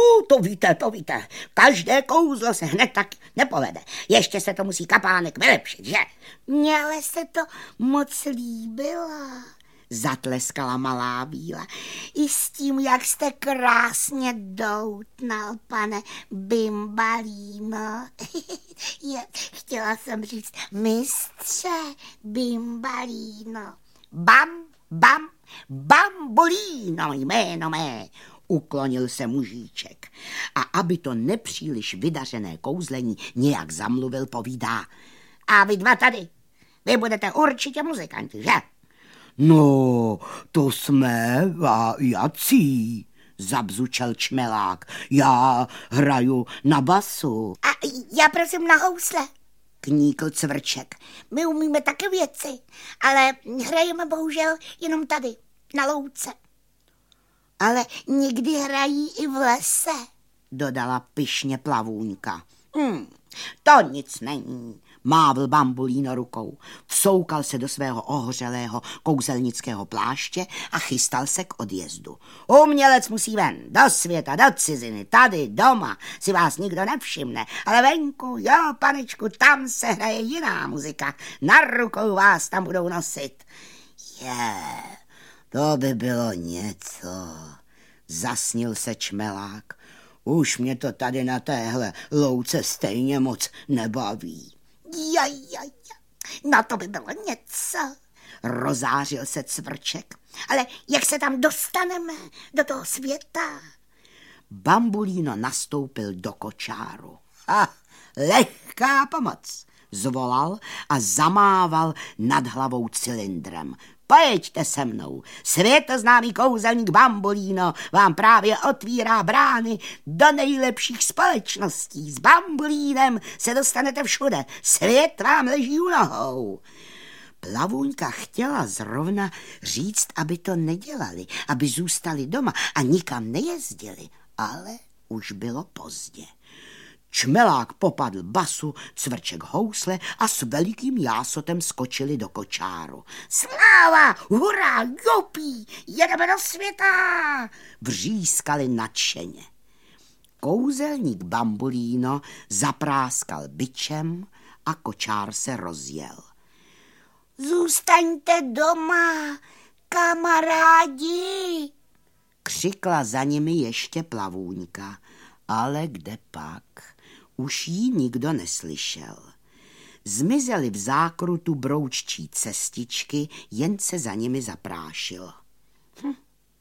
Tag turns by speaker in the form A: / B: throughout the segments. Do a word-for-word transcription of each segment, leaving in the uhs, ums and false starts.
A: No, to víte, to víte. Každé kouzlo se hned tak nepovede. Ještě se to musí kapánek vylepšit, že?
B: Mně ale se to moc líbilo,
A: zatleskala malá Víla.
B: I s tím, jak jste krásně doutnal, pane Bimbalíno. Je, chtěla jsem říct mistře Bimbalíno.
A: Bam, bam, Bambolíno, jméno mé, uklonil se mužíček. A aby to nepříliš vydařené kouzlení nějak zamluvil, povídá. A vy dva tady, vy budete určitě muzikanti, že? No, to jsme a jací, zabzučel Čmelák. Já hraju na basu.
B: A já prosím na housle,
A: kníkl Cvrček.
B: My umíme taky věci, ale hrajeme bohužel jenom tady, na louce. Ale někdy hrají i v lese,
A: dodala pyšně Plavůňka. Hmm, to nic není, mávl Bambolíno rukou. Vsoukal se do svého ohořelého kouzelnického pláště a chystal se k odjezdu. Umělec musí ven, do světa, do ciziny, tady, doma, si vás nikdo nevšimne, ale venku, jo, panečku, tam se hraje jiná muzika, na rukou vás tam budou nosit. Je, yeah, to by bylo něco, zasnil se Čmelák. Už mě to tady na téhle louce stejně moc nebaví.
B: Ja, ja, ja, no to by bylo něco,
A: rozářil se Cvrček.
B: Ale jak se tam dostaneme do toho světa?
A: Bambolíno nastoupil do kočáru. Ha, lehká pomoc, zvolal a zamával nad hlavou cylindrem. Pojeďte se mnou, světoznámý kouzelník Bambolíno vám právě otvírá brány do nejlepších společností. S Bambolínem se dostanete všude, svět vám leží u nohou. Plavůňka chtěla zrovna říct, aby to nedělali, aby zůstali doma a nikam nejezdili, ale už bylo pozdě. Čmelák popadl basu, Cvrček housle a s velikým jásotem skočili do kočáru.
B: Sláva, hurá, jupí, jedeme do světa,
A: vřískali nadšeně. Kouzelník Bambolíno zapráskal bičem a kočár se rozjel.
B: Zůstaňte doma, kamarádi,
A: křikla za nimi ještě Plavůňka, ale kde pak? Už jí nikdo neslyšel. Zmizely v zákrutu brouččí cestičky, jen se za nimi zaprášilo.
B: Hm.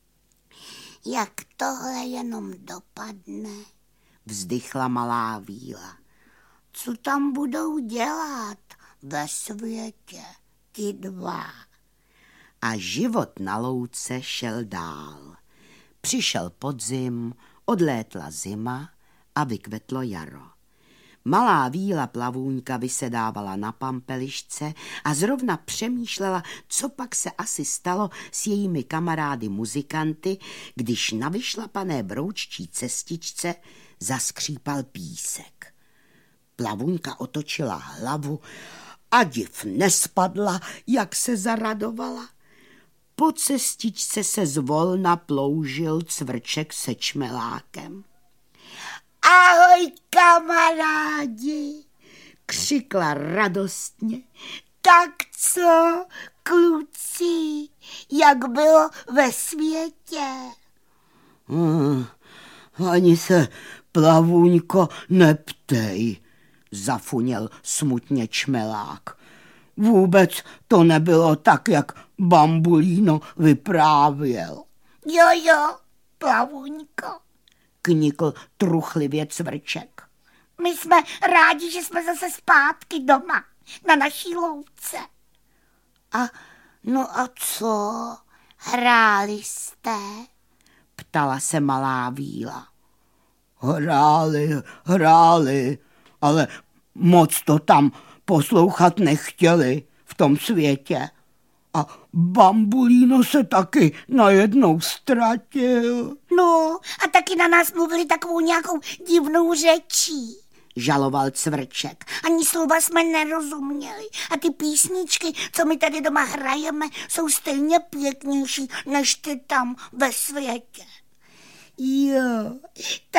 B: Jak tohle jenom dopadne,
A: vzdychla malá Víla.
B: Co tam budou dělat ve světě ti dva?
A: A život na louce šel dál. Přišel podzim, odlétla zima a vykvetlo jaro. Malá Víla Plavůňka vysedávala na pampelišce a zrovna přemýšlela, co pak se asi stalo s jejími kamarády muzikanty, když na vyšlapané brouččí cestičce zaskřípal písek. Plavůňka otočila hlavu a div nespadla, jak se zaradovala. Po cestičce se zvolna ploužil Cvrček se Čmelákem.
B: Ahoj, kamarádi,
A: křikla radostně.
B: Tak co, kluci, jak bylo ve světě?
A: Hmm, ani se, Plavůňko, neptej, zafuněl smutně Čmelák. Vůbec to nebylo tak, jak Bambolíno vyprávěl.
B: Jo, jo, Plavůňko,
A: knikl truchlivě Cvrček.
B: My jsme rádi, že jsme zase zpátky doma, na naší louce. A no a co, hráli jste?
A: Ptala se malá Víla. Hráli, hráli, ale moc to tam poslouchat nechtěli v tom světě. A Bambolíno se taky najednou ztratil.
B: No, a taky na nás mluvili takovou nějakou divnou řečí,
A: žaloval Cvrček.
B: Ani slova jsme nerozuměli. A ty písničky, co my tady doma hrajeme, jsou stejně pěknější, než ty tam ve světě.
A: Jo,